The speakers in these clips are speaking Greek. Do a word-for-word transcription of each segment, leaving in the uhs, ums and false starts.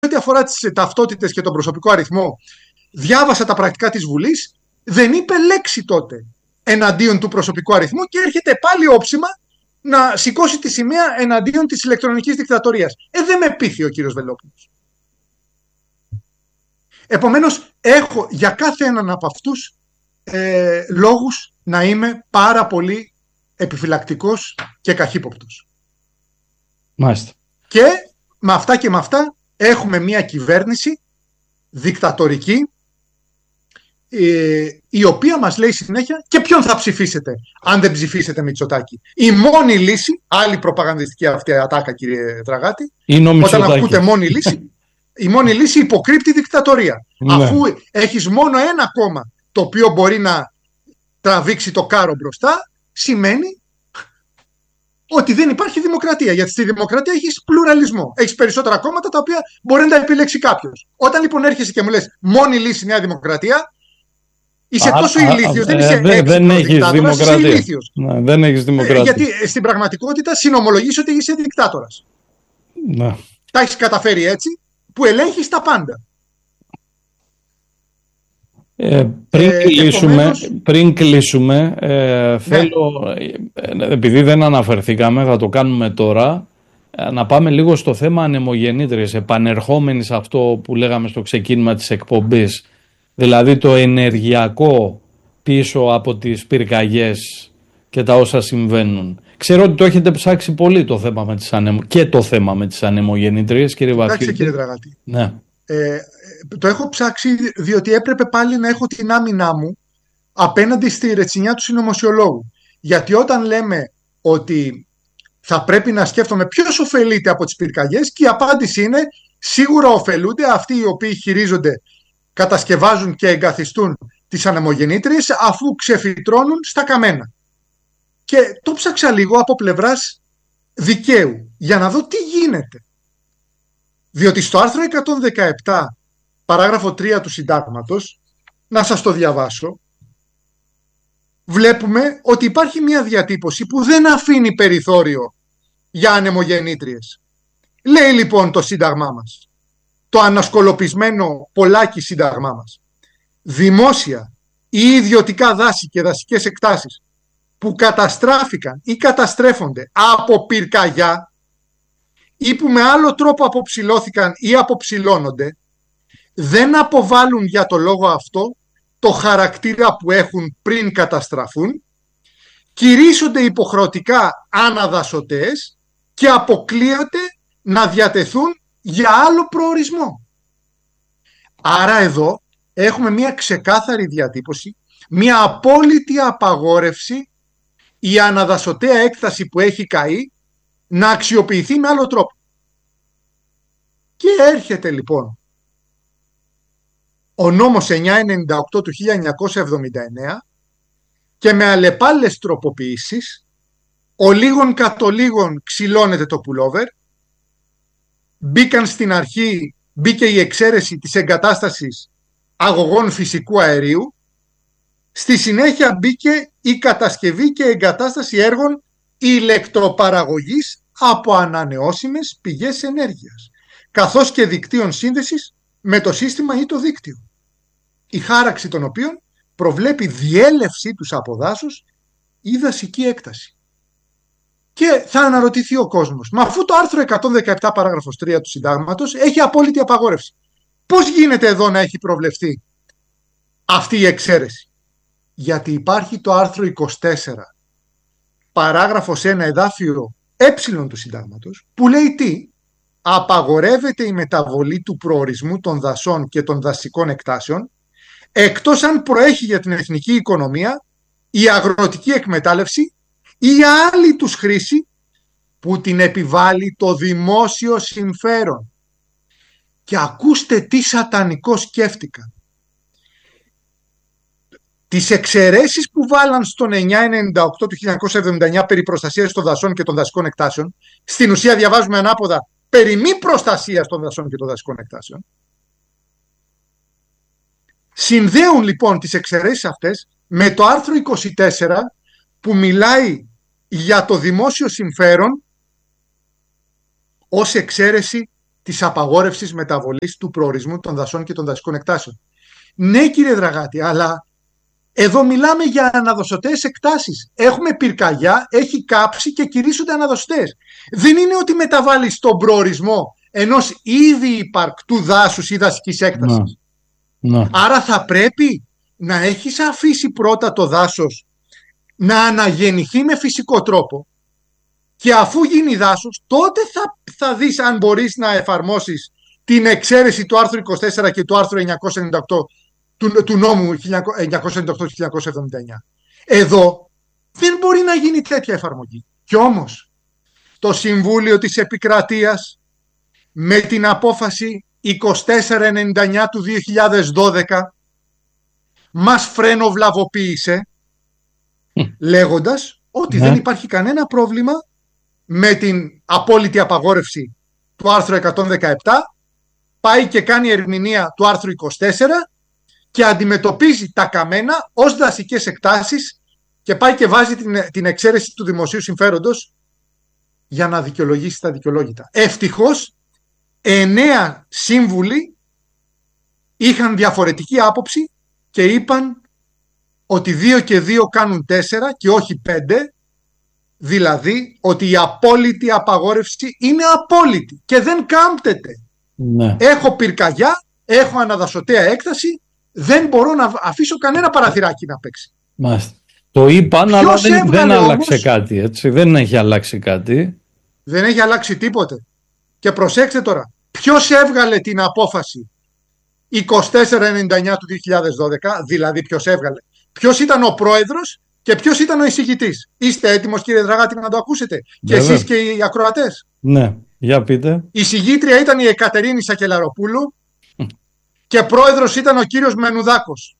ό,τι αφορά τις ταυτότητες και τον προσωπικό αριθμό, διάβασα τα πρακτικά της Βουλής, δεν είπε λέξη τότε εναντίον του προσωπικού αριθμού και έρχεται πάλι όψιμα να σηκώσει τη σημαία εναντίον της ηλεκτρονικής δικτατορίας. Ε, δεν με πείθει ο κύριος Βελόπουλος. Επομένως, έχω για κάθε έναν από αυτούς ε, λόγους να είμαι πάρα πολύ επιφυλακτικός και καχύποπτος. Μάλιστα. Και με αυτά και με αυτά έχουμε μια κυβέρνηση δικτατορική, ε, η οποία μας λέει συνέχεια και ποιον θα ψηφίσετε αν δεν ψηφίσετε Μητσοτάκη. Η μόνη λύση, άλλη προπαγανδιστική αυτή ατάκα κύριε Δραγάτη, όταν ακούτε μόνη λύση, η μόνη λύση υποκρύπτει δικτατορία. Ναι. Αφού έχεις μόνο ένα κόμμα το οποίο μπορεί να τραβήξει το κάρο μπροστά, σημαίνει ότι δεν υπάρχει δημοκρατία. Γιατί στη δημοκρατία έχεις πλουραλισμό. Έχεις περισσότερα κόμματα τα οποία μπορεί να τα επιλέξει κάποιος. Όταν λοιπόν έρχεσαι και μου λες μόνη λύση Νέα Δημοκρατία, είσαι α, τόσο ηλίθιος. Δεν είσαι ε, έξυπνος δικτάτορας, είσαι ηλίθιος. Ναι, δεν έχεις δημοκρατία. Ε, γιατί στην πραγματικότητα συνομολογείς ότι είσαι δικτάτορας. Ναι. Τα έχεις καταφέρει έτσι, που ελέγχεις τα πάντα. Ε, πριν, ε, κλείσουμε, επομένως... πριν κλείσουμε ε, ναι. θέλω, ε, επειδή δεν αναφερθήκαμε, θα το κάνουμε τώρα, ε, να πάμε λίγο στο θέμα ανεμογεννήτριες, επανερχόμενοι σε αυτό που λέγαμε στο ξεκίνημα της εκπομπής, δηλαδή το ενεργειακό πίσω από τις πυρκαγιές και τα όσα συμβαίνουν. Ξέρω ότι το έχετε ψάξει πολύ το θέμα με τις ανεμο... και το θέμα με τις ανεμογεννήτριες, κύριε Βαφίλη. Εντάξει κύριε Δραγάτη. Ναι. Ε, το έχω ψάξει διότι έπρεπε πάλι να έχω την άμυνά μου απέναντι στη ρετσινιά του συνωμοσιολόγου. Γιατί όταν λέμε ότι θα πρέπει να σκέφτομαι ποιος ωφελείται από τις πυρκαγιές, και η απάντηση είναι σίγουρα ωφελούνται αυτοί οι οποίοι χειρίζονται, κατασκευάζουν και εγκαθιστούν τις ανεμογεννήτριες αφού ξεφυτρώνουν στα καμένα. Και το ψάξα λίγο από πλευράς δικαίου για να δω τι γίνεται. Διότι στο άρθρο εκατόν δεκαεπτά παράγραφο τρία του συντάγματος, να σας το διαβάσω, βλέπουμε ότι υπάρχει μια διατύπωση που δεν αφήνει περιθώριο για ανεμογεννήτριες. Λέει λοιπόν το σύνταγμά μας, το ανασκολοπισμένο πολλάκι σύνταγμά μας, δημόσια ή ιδιωτικά δάση και δασικές εκτάσεις που καταστράφηκαν ή καταστρέφονται από πυρκαγιά ή που με άλλο τρόπο αποψηλώθηκαν ή αποψηλώνονται, δεν αποβάλλουν για το λόγο αυτό το χαρακτήρα που έχουν πριν καταστραφούν, κηρύσσονται υποχρεωτικά αναδασωτές και αποκλείονται να διατεθούν για άλλο προορισμό. Άρα εδώ έχουμε μια ξεκάθαρη διατύπωση, μια απόλυτη απαγόρευση η αναδασωτέα έκταση που έχει καεί να αξιοποιηθεί με άλλο τρόπο. Και έρχεται λοιπόν ο νόμος εννιακόσια ενενήντα οκτώ του χίλια εννιακόσια εβδομήντα εννέα και με αλλεπάλληλες τροποποιήσεις, ο λίγον κατ' ο λίγον ξυλώνεται το pullover, μπήκαν στην αρχή, μπήκε η εξαίρεση της εγκατάστασης αγωγών φυσικού αερίου, στη συνέχεια μπήκε η κατασκευή και εγκατάσταση έργων ηλεκτροπαραγωγής από ανανεώσιμες πηγές ενέργειας, καθώς και δικτύων σύνδεσης με το σύστημα ή το δίκτυο, η χάραξη των οποίων προβλέπει διέλευση τους από δάσος ή δασική έκταση. Και θα αναρωτηθεί ο κόσμος, μα αφού το άρθρο εκατόν δεκαεπτά παράγραφος τρία του συντάγματος έχει απόλυτη απαγόρευση, πώς γίνεται εδώ να έχει προβλεφθεί αυτή η εξαίρεση? Γιατί υπάρχει το άρθρο είκοσι τέσσερα παράγραφος ένα εδάφιο ε του συντάγματος που λέει τι? Απαγορεύεται η μεταβολή του προορισμού των δασών και των δασικών εκτάσεων εκτός αν προέχει για την εθνική οικονομία, η αγροτική εκμετάλλευση ή άλλη τους χρήση που την επιβάλλει το δημόσιο συμφέρον. Και ακούστε τι σατανικό σκέφτηκα. Τις εξαιρέσεις που βάλαν στον εννιακόσια ενενήντα οκτώ του χίλια εννιακόσια εβδομήντα εννέα περί προστασίας των δασών και των δασικών εκτάσεων, στην ουσία διαβάζουμε ανάποδα περί μη προστασίας των δασών και των δασικών εκτάσεων. Συνδέουν λοιπόν τις εξαιρέσεις αυτές με το άρθρο είκοσι τέσσερα που μιλάει για το δημόσιο συμφέρον ως εξαίρεση της απαγόρευσης μεταβολής του προορισμού των δασών και των δασικών εκτάσεων. Ναι, κύριε Δραγάτη, αλλά εδώ μιλάμε για αναδοσωτές εκτάσεις. Έχουμε πυρκαγιά, έχει κάψει και κηρύσσονται αναδοσωτές. Δεν είναι ότι μεταβάλεις τον προορισμό ενός ήδη υπαρκτού δάσους ή δασικής έκτασης. No. No. Άρα θα πρέπει να έχεις αφήσει πρώτα το δάσος να αναγεννηθεί με φυσικό τρόπο και αφού γίνει δάσος, τότε θα, θα δεις αν μπορείς να εφαρμόσεις την εξαίρεση του άρθρου είκοσι τέσσερα και του άρθρου εννιακόσια ενενήντα οκτώ του, του νόμου εννιακόσια ενενήντα οκτώ χιλιάδες εννιακόσια εβδομήντα εννιά. Εδώ δεν μπορεί να γίνει τέτοια εφαρμογή. Κι όμως το Συμβούλιο της Επικρατείας με την απόφαση είκοσι τέσσερα ενενήντα εννιά του δύο χιλιάδες δώδεκα μας φρενοβλαβοποίησε mm. λέγοντας ότι mm. δεν υπάρχει κανένα πρόβλημα με την απόλυτη απαγόρευση του άρθρου εκατόν δεκαεπτά, πάει και κάνει ερμηνεία του άρθρου είκοσι τέσσερα και αντιμετωπίζει τα καμένα ως δασικές εκτάσεις και πάει και βάζει την, την εξαίρεση του δημοσίου συμφέροντος για να δικαιολογήσει τα δικαιολόγητα. Ευτυχώς εννέα σύμβουλοι είχαν διαφορετική άποψη και είπαν ότι δύο και δύο κάνουν τέσσερα και όχι πέντε, δηλαδή ότι η απόλυτη απαγόρευση είναι απόλυτη και δεν κάμπτεται. Ναι. Έχω πυρκαγιά, έχω αναδασωτέα έκταση, δεν μπορώ να αφήσω κανένα παραθυράκι να παίξει. Μάλιστα. Το είπαν, αλλά δεν, δεν άλλαξε όμως, κάτι, έτσι. Δεν έχει αλλάξει κάτι. Δεν έχει αλλάξει τίποτε. Και προσέξτε τώρα, ποιος έβγαλε την απόφαση είκοσι τέσσερα ενενήντα εννιά του δύο χιλιάδες δώδεκα, δηλαδή ποιος έβγαλε. Ποιος ήταν ο πρόεδρος και ποιος ήταν ο εισηγητής. Είστε έτοιμος, κύριε Δραγάτη, να το ακούσετε? Και Βέβαια. Εσείς και οι ακροατές. Ναι, για πείτε. Η εισηγήτρια ήταν η Εκατερίνη Σακελαροπούλου και πρόεδρος ήταν ο κύριος Μενουδάκος.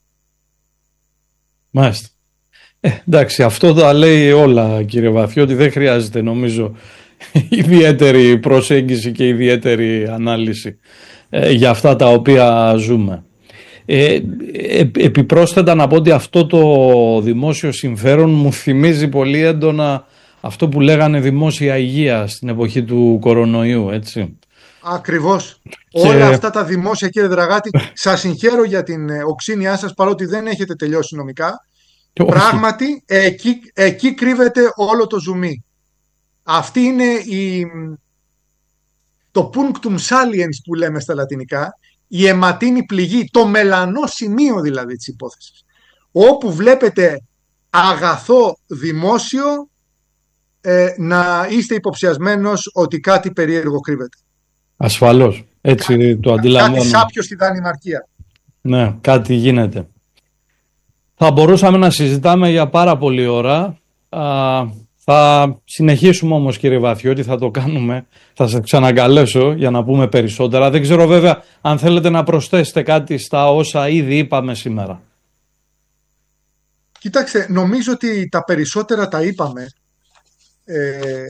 Μάλιστα. Ε, εντάξει, αυτό τα λέει όλα, κύριε Βαθιώτη, δεν χρειάζεται νομίζω ιδιαίτερη προσέγγιση και ιδιαίτερη ανάλυση ε, για αυτά τα οποία ζούμε. Ε, ε, επιπρόσθετα να πω ότι αυτό το δημόσιο συμφέρον μου θυμίζει πολύ έντονα αυτό που λέγανε δημόσια υγεία στην εποχή του κορονοϊού, έτσι. Ακριβώς. Και... όλα αυτά τα δημόσια, κύριε Δραγάτη, σας συγχαίρω για την οξύνιά σας, παρότι δεν έχετε τελειώσει νομικά. Πράγματι, εκεί, εκεί κρύβεται όλο το ζουμί. Αυτή είναι η, το punctum saliens που λέμε στα λατινικά, η αιματίνη πληγή, το μελανό σημείο δηλαδή της υπόθεσης. Όπου βλέπετε αγαθό δημόσιο ε, να είστε υποψιασμένος ότι κάτι περίεργο κρύβεται. Ασφαλώς, έτσι κάτι, το αντιλαμβάνω. Κάτι σάπιο στη Δανημαρκία. Ναι, κάτι γίνεται. Θα μπορούσαμε να συζητάμε για πάρα πολλή ώρα. Α, θα συνεχίσουμε όμως, κύριε Βαθιώτη, θα το κάνουμε. Θα σας ξαναγκαλέσω για να πούμε περισσότερα. Δεν ξέρω βέβαια αν θέλετε να προσθέσετε κάτι στα όσα ήδη είπαμε σήμερα. Κοιτάξτε, νομίζω ότι τα περισσότερα τα είπαμε. Ε,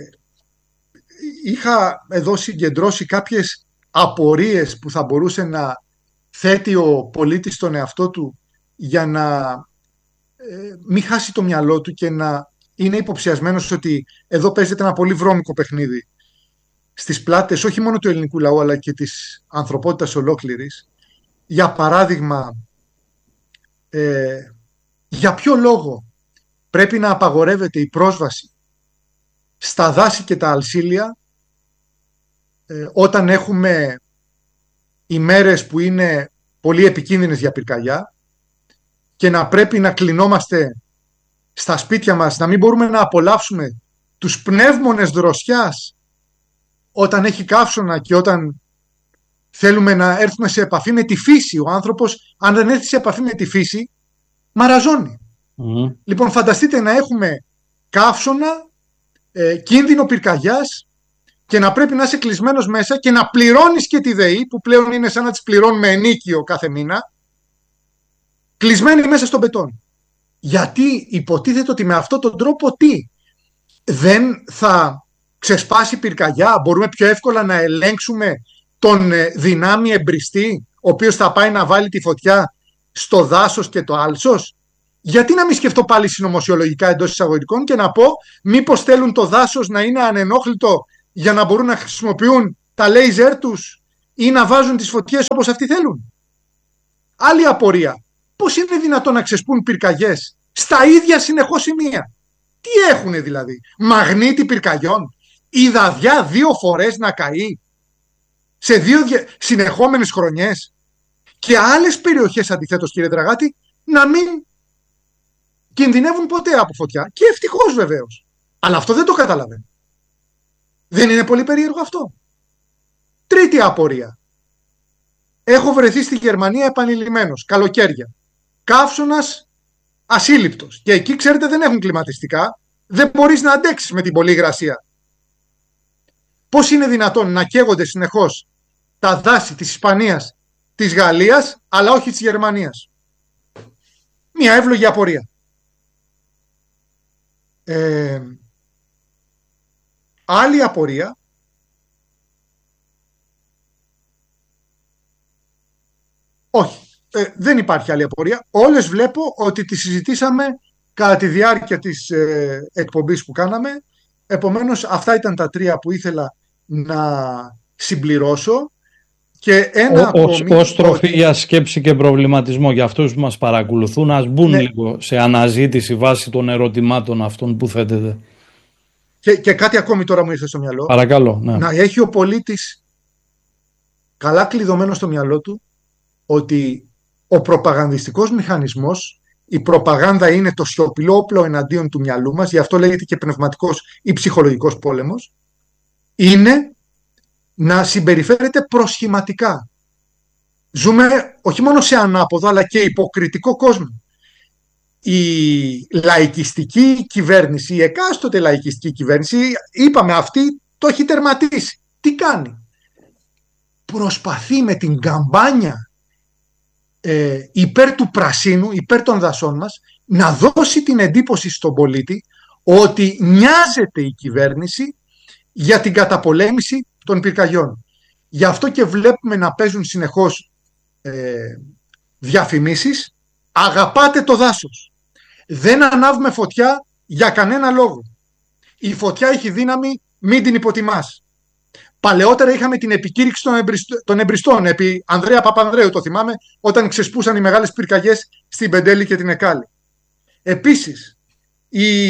είχα εδώ συγκεντρώσει κάποιες απορίες που θα μπορούσε να θέτει ο πολίτης στον εαυτό του για να ε, μην χάσει το μυαλό του και να είναι υποψιασμένος ότι εδώ παίζεται ένα πολύ βρώμικο παιχνίδι στις πλάτες όχι μόνο του ελληνικού λαού αλλά και της ανθρωπότητας ολόκληρης. Για παράδειγμα, ε, για ποιο λόγο πρέπει να απαγορεύεται η πρόσβαση στα δάση και τα αλσίλια ε, όταν έχουμε ημέρες που είναι πολύ επικίνδυνες για πυρκαγιά και να πρέπει να κλεινόμαστε στα σπίτια μας, να μην μπορούμε να απολαύσουμε τους πνεύμονες δροσιάς όταν έχει καύσωνα και όταν θέλουμε να έρθουμε σε επαφή με τη φύση. Ο άνθρωπος, αν δεν έρθει σε επαφή με τη φύση, μαραζώνει. Mm. Λοιπόν, φανταστείτε να έχουμε καύσωνα, ε, κίνδυνο πυρκαγιάς και να πρέπει να είσαι κλεισμένος μέσα και να πληρώνεις και τη ΔΕΗ, που πλέον είναι σαν να τις πληρώνουμε ενίκιο κάθε μήνα, κλεισμένοι μέσα στον μπετόν. Γιατί υποτίθεται ότι με αυτόν τον τρόπο τι, δεν θα ξεσπάσει πυρκαγιά, μπορούμε πιο εύκολα να ελέγξουμε τον δυνάμει εμπριστή, ο οποίος θα πάει να βάλει τη φωτιά στο δάσος και το άλσος. Γιατί να μην σκεφτώ πάλι συνωμοσιολογικά εντός εισαγωγικών και να πω μήπως θέλουν το δάσος να είναι ανενόχλητο για να μπορούν να χρησιμοποιούν τα λέιζερ τους ή να βάζουν τις φωτιές όπως αυτοί θέλουν? Άλλη απορία. Πώς είναι δυνατόν να ξεσπούν πυρκαγιές στα ίδια συνεχώς σημεία? Τι έχουνε δηλαδή? Μαγνήτη πυρκαγιών? Η Δαδιά δύο φορές να καεί σε δύο συνεχόμενες χρονιές? Και άλλες περιοχές αντιθέτως, κύριε Δραγάτη, να μην κινδυνεύουν ποτέ από φωτιά. Και ευτυχώς βεβαίως. Αλλά αυτό δεν το καταλαβαίνω. Δεν είναι πολύ περίεργο αυτό? Τρίτη απορία. Έχω βρεθεί στη Γερμανία επανειλημμένος, καλοκαίρια. Καύσωνας ασύλληπτος. Και εκεί, ξέρετε, δεν έχουν κλιματιστικά. Δεν μπορείς να αντέξεις με την πολλή υγρασία. Πώς είναι δυνατόν να καίγονται συνεχώς τα δάση της Ισπανίας, της Γαλλίας, αλλά όχι της Γερμανίας? Μια εύλογη απορία. Ε, άλλη απορία. Όχι, ε, δεν υπάρχει άλλη απορία. Όλες βλέπω ότι τις συζητήσαμε κατά τη διάρκεια της ε, εκπομπής που κάναμε. Επομένως, αυτά ήταν τα τρία που ήθελα να συμπληρώσω. Και ένα Ως, ως τροφή ότι... για σκέψη και προβληματισμό για αυτούς που μας παρακολουθούν, ας μπουν, ναι, λίγο σε αναζήτηση βάσει των ερωτημάτων αυτών που θέτετε. Και, και κάτι ακόμη τώρα μου ήρθε στο μυαλό. Παρακαλώ. Ναι. Να έχει ο πολίτης καλά κλειδωμένο στο μυαλό του ότι ο προπαγανδιστικός μηχανισμός, η προπαγάνδα είναι το σιωπηλό όπλο εναντίον του μυαλού μας, γι' αυτό λέγεται και πνευματικός ή ψυχολογικός πόλεμος, είναι να συμπεριφέρεται προσχηματικά. Ζούμε όχι μόνο σε ανάποδο αλλά και υποκριτικό κόσμο. Η λαϊκιστική κυβέρνηση, η εκάστοτε λαϊκιστική κυβέρνηση, είπαμε, αυτή το έχει τερματίσει. Τι κάνει? Προσπαθεί με την καμπάνια ε, υπέρ του πρασίνου, υπέρ των δασών μας, να δώσει την εντύπωση στον πολίτη ότι νοιάζεται η κυβέρνηση για την καταπολέμηση των πυρκαγιών. Γι' αυτό και βλέπουμε να παίζουν συνεχώς ε, διαφημίσεις. Αγαπάτε το δάσος. Δεν ανάβουμε φωτιά για κανένα λόγο. Η φωτιά έχει δύναμη, μην την υποτιμάς. Παλαιότερα είχαμε την επικήρυξη των, εμπριστών, των εμπριστών επί Ανδρέα Παπανδρέου, το θυμάμαι, όταν ξεσπούσαν οι μεγάλες πυρκαγιές στην Πεντέλη και την Εκάλη. Επίσης, οι,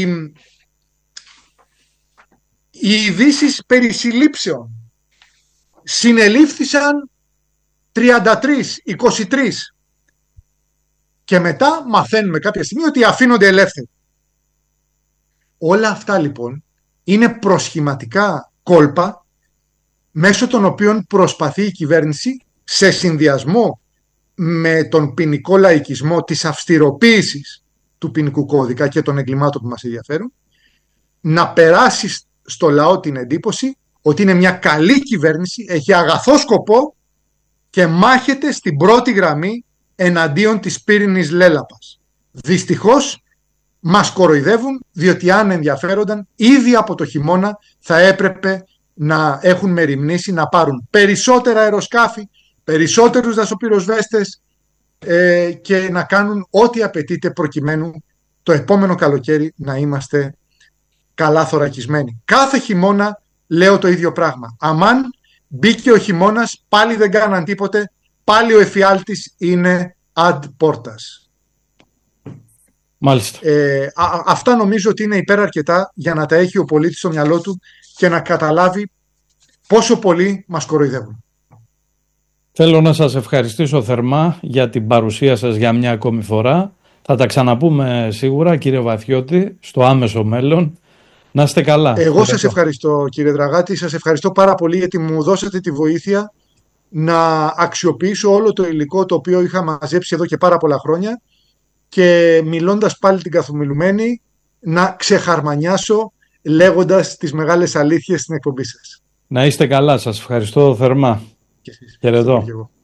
οι ειδήσεις περί συλλήψεων συνελήφθησαν τριάντα τρεις, είκοσι τρεις και μετά μαθαίνουμε κάποια στιγμή ότι αφήνονται ελεύθεροι. Όλα αυτά λοιπόν είναι προσχηματικά κόλπα μέσω των οποίων προσπαθεί η κυβέρνηση, σε συνδυασμό με τον ποινικό λαϊκισμό της αυστηροποίησης του ποινικού κώδικα και των εγκλημάτων που μας ενδιαφέρουν, να περάσει στο λαό την εντύπωση ότι είναι μια καλή κυβέρνηση, έχει αγαθό σκοπό και μάχεται στην πρώτη γραμμή εναντίον της πύρινης λέλαπας. Δυστυχώς μας κοροϊδεύουν, διότι αν ενδιαφέρονταν ήδη από το χειμώνα θα έπρεπε να έχουν μεριμνήσει να πάρουν περισσότερα αεροσκάφη, περισσότερους δασοπυροσβέστες ε, και να κάνουν ό,τι απαιτείται προκειμένου το επόμενο καλοκαίρι να είμαστε καλά θωρακισμένοι. Κάθε χειμώνα λέω το ίδιο πράγμα. Αμάν μπήκε ο χειμώνας, πάλι δεν κάναν τίποτε, πάλι ο εφιάλτης είναι ad portas. Μάλιστα. Ε, α, αυτά νομίζω ότι είναι υπεραρκετά για να τα έχει ο πολίτης στο μυαλό του και να καταλάβει πόσο πολύ μας κοροϊδεύουν. Θέλω να σας ευχαριστήσω θερμά για την παρουσία σας για μια ακόμη φορά. Θα τα ξαναπούμε σίγουρα, κύριε Βαθιώτη, στο άμεσο μέλλον. Να είστε καλά. Εγώ σας ευχαριστώ, κύριε Δραγάτη. Σας ευχαριστώ πάρα πολύ γιατί μου δώσατε τη βοήθεια να αξιοποιήσω όλο το υλικό το οποίο είχα μαζέψει εδώ και πάρα πολλά χρόνια και μιλώντας πάλι την καθομιλουμένη να ξεχαρμανιάσω λέγοντας τις μεγάλες αλήθειες στην εκπομπή σας. Να είστε καλά. Σας ευχαριστώ θερμά. Και εσείς. Χαιρετώ.